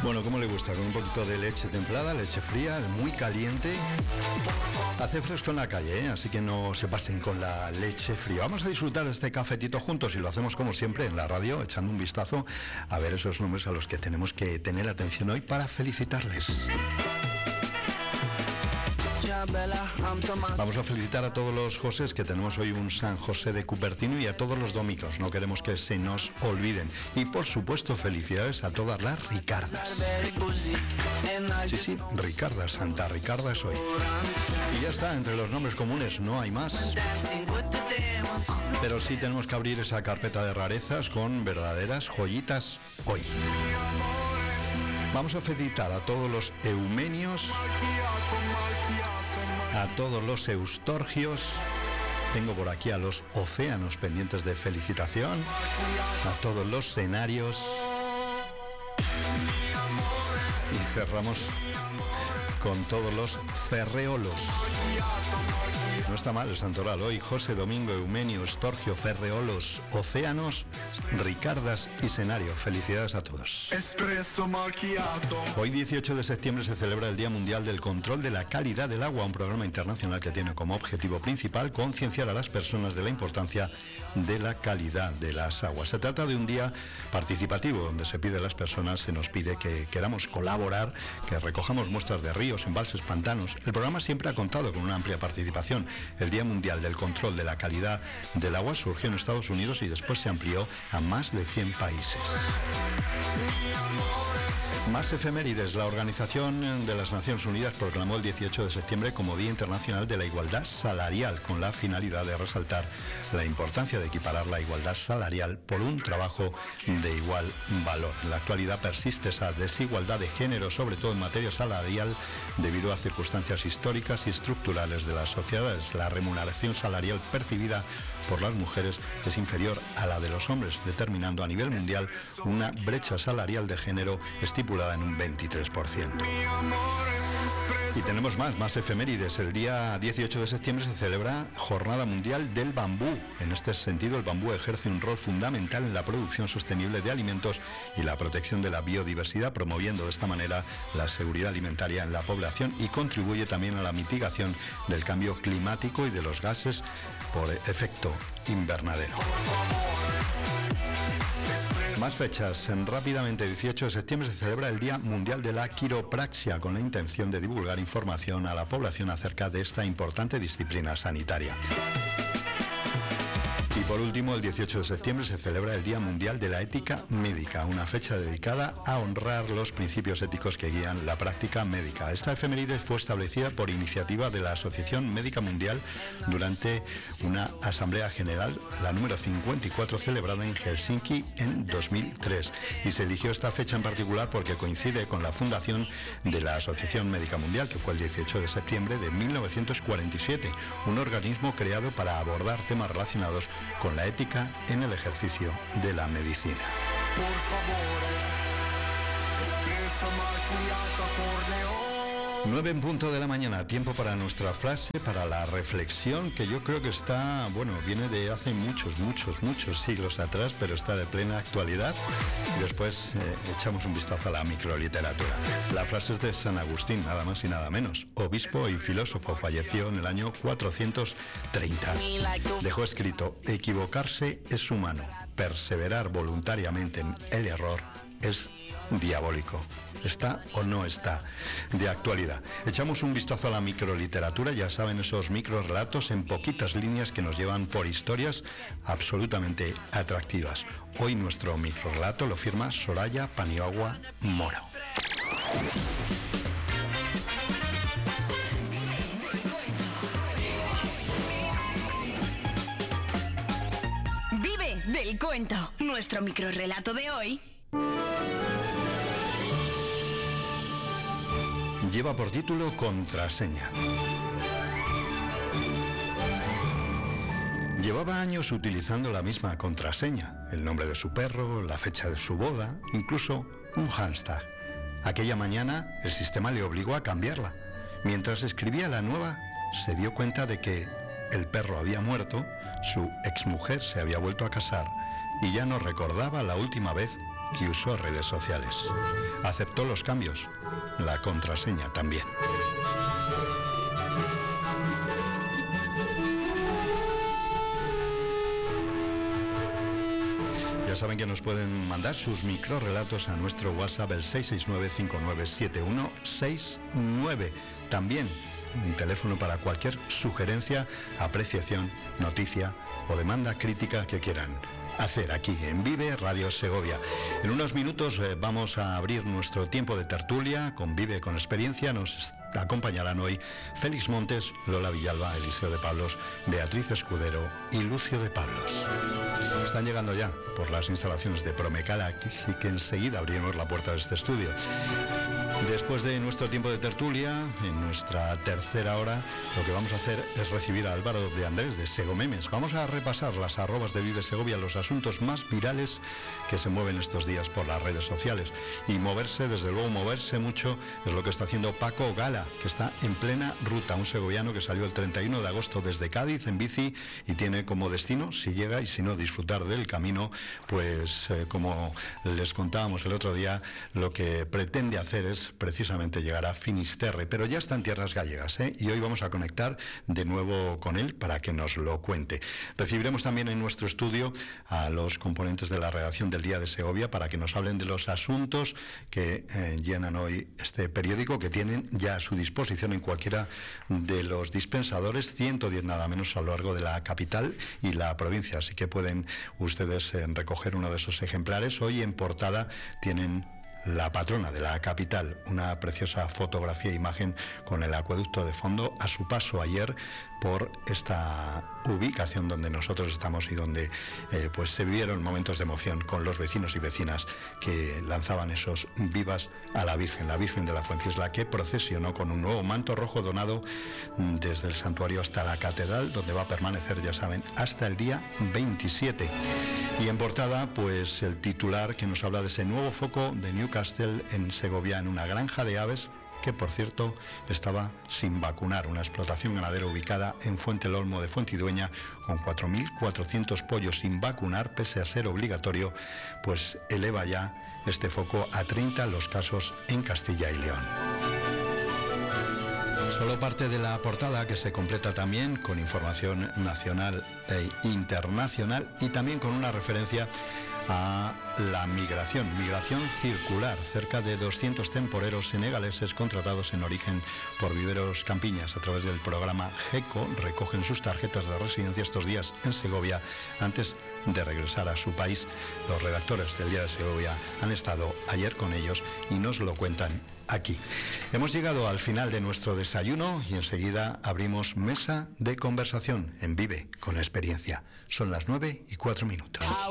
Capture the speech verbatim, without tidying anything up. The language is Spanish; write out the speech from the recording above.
Bueno, ¿cómo le gusta? Con un poquito de leche templada, leche fría, muy caliente. Hace fresco en la calle, ¿eh? Así que no se pasen con la leche fría. Vamos a disfrutar de este cafetito juntos y lo hacemos como siempre en la radio, echando un vistazo a ver esos nombres a los que tenemos que tener atención hoy para felicitarles. Vamos a felicitar a todos los Josés, que tenemos hoy un San José de Cupertino, y a todos los Domingos, no queremos que se nos olviden. Y por supuesto, felicidades a todas las Ricardas. Sí, sí, Ricarda, Santa Ricarda es hoy. Y ya está, entre los nombres comunes no hay más. Pero sí tenemos que abrir esa carpeta de rarezas con verdaderas joyitas hoy. Vamos a felicitar a todos los Eumenios, a todos los Eustorgios. Tengo por aquí a los Océanos pendientes de felicitación, a todos los Cenarios. Y cerramos con todos los Ferreolos. No está mal el santoral hoy. José, Domingo, Eumenio, Eustorgio, Ferreolos, Océanos, Ricardas y Cenario. Felicidades a todos. Hoy dieciocho de septiembre se celebra el Día Mundial del Control de la Calidad del Agua, un programa internacional que tiene como objetivo principal concienciar a las personas de la importancia de la calidad de las aguas. Se trata de un día participativo donde se pide a las personas, se nos pide que queramos colaborar, que recojamos muestras de ríos, embalses, pantanos. El programa siempre ha contado con una amplia participación. El Día Mundial del Control de la Calidad del Agua surgió en Estados Unidos y después se amplió a más de cien países. Más efemérides. La Organización de las Naciones Unidas proclamó el dieciocho de septiembre como Día Internacional de la Igualdad Salarial, con la finalidad de resaltar la importancia de equiparar la igualdad salarial por un trabajo de igual valor. En la actualidad persiste esa desigualdad de género, sobre todo en materia salarial, debido a circunstancias históricas y estructurales de las sociedades. La remuneración salarial percibida por las mujeres es inferior a la de los hombres, determinando a nivel mundial una brecha salarial de género estipulada en un veintitrés por ciento. Y tenemos más, más efemérides. El día dieciocho de septiembre se celebra Jornada Mundial del Bambú. En este sentido, el bambú ejerce un rol fundamental en la producción sostenible de alimentos y la protección de la biodiversidad, promoviendo de esta manera la seguridad alimentaria en la población, y contribuye también a la mitigación del cambio climático y de los gases por efecto invernadero. Más fechas. Rápidamente, dieciocho de septiembre se celebra el Día Mundial de la Quiropraxia, con la intención de divulgar información a la población acerca de esta importante disciplina sanitaria. Y por último, el dieciocho de septiembre se celebra el Día Mundial de la Ética Médica, una fecha dedicada a honrar los principios éticos que guían la práctica médica. Esta efeméride fue establecida por iniciativa de la Asociación Médica Mundial durante una Asamblea General, la número cincuenta y cuatro, celebrada en Helsinki en dos mil tres. Y se eligió esta fecha en particular porque coincide con la fundación de la Asociación Médica Mundial, que fue el dieciocho de septiembre de mil novecientos cuarenta y siete, un organismo creado para abordar temas relacionados con la ética en el ejercicio de la medicina. Por favor, nueve en punto de la mañana, tiempo para nuestra frase, para la reflexión, que yo creo que está, bueno, viene de hace muchos, muchos, muchos siglos atrás, pero está de plena actualidad. Y después eh, echamos un vistazo a la microliteratura. La frase es de San Agustín, nada más y nada menos. Obispo y filósofo, falleció en el año cuatrocientos treinta. Dejó escrito: equivocarse es humano, perseverar voluntariamente en el error es diabólico. ¿Está o no está de actualidad? Echamos un vistazo a la microliteratura. Ya saben, esos microrelatos en poquitas líneas que nos llevan por historias absolutamente atractivas. Hoy nuestro microrelato lo firma Soraya Paniagua Moro. Vive del cuento. Nuestro microrelato de hoy lleva por título Contraseña. Llevaba años utilizando la misma contraseña, el nombre de su perro, la fecha de su boda, incluso un hashtag. Aquella mañana el sistema le obligó a cambiarla. Mientras escribía la nueva, se dio cuenta de que el perro había muerto, su exmujer se había vuelto a casar y ya no recordaba la última vez que usó redes sociales. Aceptó los cambios, la contraseña también. Ya saben que nos pueden mandar sus microrelatos a nuestro WhatsApp, el seis seis nueve, cinco nueve siete uno seis nueve. También un teléfono para cualquier sugerencia, apreciación, noticia o demanda crítica que quieran hacer aquí en Vive Radio Segovia. En unos minutos eh, vamos a abrir nuestro tiempo de tertulia con Vive con Experiencia. Nos acompañarán hoy Félix Montes, Lola Villalba, Eliseo de Pablos, Beatriz Escudero y Lucio de Pablos. Están llegando ya por las instalaciones de Promecal, así que enseguida abriremos la puerta de este estudio. Después de nuestro tiempo de tertulia, en nuestra tercera hora, lo que vamos a hacer es recibir a Álvaro de Andrés de Segomemes. Vamos a repasar las arrobas de Vive Segovia, los asuntos más virales que se mueven estos días por las redes sociales. Y moverse, desde luego moverse mucho, es lo que está haciendo Paco Gala, que está en plena ruta, un segoviano que salió el treinta y uno de agosto desde Cádiz en bici y tiene como destino, si llega y si no, disfrutar del camino, pues eh, como les contábamos el otro día, lo que pretende hacer es precisamente llegar a Finisterre, pero ya está en tierras gallegas, ¿eh? Y hoy vamos a conectar de nuevo con él para que nos lo cuente. Recibiremos también en nuestro estudio a los componentes de la redacción del Día de Segovia para que nos hablen de los asuntos que eh, llenan hoy este periódico, que tienen ya a su disposición en cualquiera de los dispensadores, ciento diez nada menos a lo largo de la capital y la provincia, así que pueden ustedes eh, recoger uno de esos ejemplares. Hoy en portada tienen la patrona de la capital, una preciosa fotografía e imagen con el acueducto de fondo a su paso ayer por esta ubicación donde nosotros estamos y donde eh, pues se vivieron momentos de emoción con los vecinos y vecinas que lanzaban esos vivas a la Virgen, la Virgen de la Fuencisla, que procesionó con un nuevo manto rojo donado desde el santuario hasta la catedral, donde va a permanecer, ya saben, hasta el día veintisiete. Y en portada, pues el titular que nos habla de ese nuevo foco de Newcastle en Segovia, en una granja de aves que, por cierto, estaba sin vacunar. Una explotación ganadera ubicada en Fuente el Olmo de Fuentidueña, con cuatro mil cuatrocientos pollos sin vacunar, pese a ser obligatorio, pues eleva ya este foco a treinta los casos en Castilla y León. Solo parte de la portada, que se completa también con información nacional e internacional y también con una referencia a la migración, migración circular. Cerca de doscientos temporeros senegaleses contratados en origen por Viveros Campiñas a través del programa GECO recogen sus tarjetas de residencia estos días en Segovia antes de regresar a su país. Los redactores del Día de Segovia han estado ayer con ellos y nos lo cuentan aquí. Hemos llegado al final de nuestro desayuno y enseguida abrimos mesa de conversación en Vive con Experiencia. Son las nueve y cuatro minutos.